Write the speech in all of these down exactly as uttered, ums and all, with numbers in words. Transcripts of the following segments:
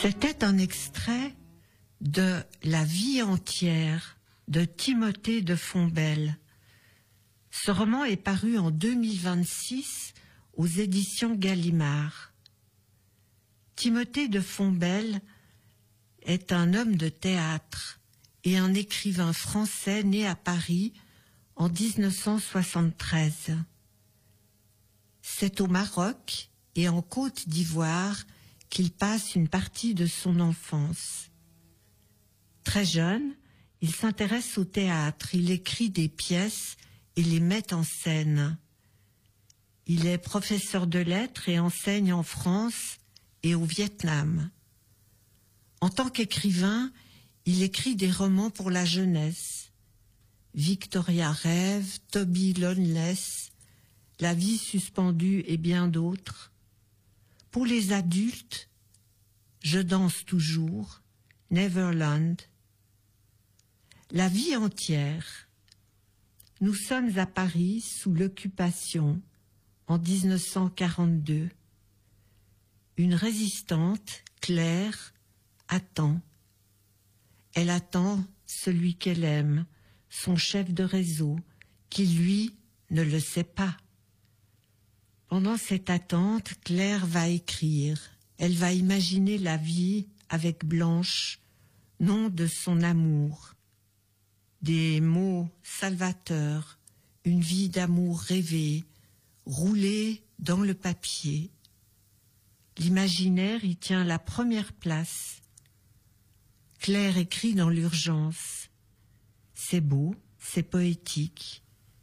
C'était un extrait de La vie entière de Timothée de Fontbelle. Ce roman est paru en deux mille vingt-six aux éditions Gallimard. Timothée de Fontbelle est un homme de théâtre et un écrivain français né à Paris en dix-neuf cent soixante-treize. C'est au Maroc et en Côte d'Ivoire qu'il passe une partie de son enfance. Très jeune, il s'intéresse au théâtre, il écrit des pièces et les met en scène. Il est professeur de lettres et enseigne en France et au Vietnam. En tant qu'écrivain, il écrit des romans pour la jeunesse. Victoria Rêve, Toby Loneless, La vie suspendue et bien d'autres. Pour les adultes, Je danse toujours, Neverland. La vie entière. Nous sommes à Paris sous l'occupation en dix-neuf cent quarante-deux. Une résistante, Claire, attend. Elle attend celui qu'elle aime, son chef de réseau, qui lui ne le sait pas. Pendant cette attente, Claire va écrire. Elle va imaginer la vie avec Blanche, nom de son amour. Des mots salvateurs, une vie d'amour rêvée, roulée dans le papier. L'imaginaire y tient la première place. Claire écrit dans l'urgence. C'est beau, c'est poétique.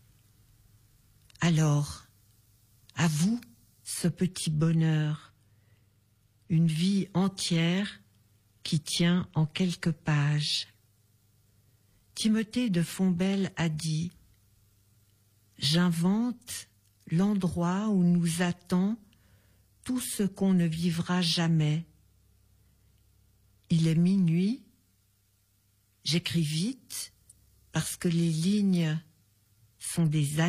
Alors, à vous, ce petit bonheur, une vie entière qui tient en quelques pages. Timothée de Fontbelle a dit « J'invente l'endroit où nous attend tout ce qu'on ne vivra jamais. Il est minuit, j'écris vite parce que les lignes sont des années. »